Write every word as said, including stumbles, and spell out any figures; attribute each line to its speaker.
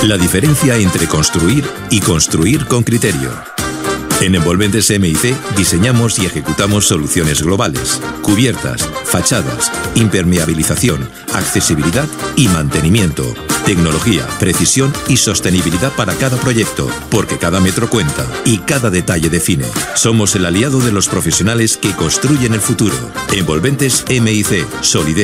Speaker 1: La diferencia entre construir y construir con criterio. En Envolventes M I C diseñamos y ejecutamos soluciones globales, cubiertas, fachadas, impermeabilización, accesibilidad y mantenimiento, tecnología, precisión y sostenibilidad para cada proyecto, porque cada metro cuenta y cada detalle define. Somos el aliado de los profesionales que construyen el futuro. Envolventes M I C, solidez,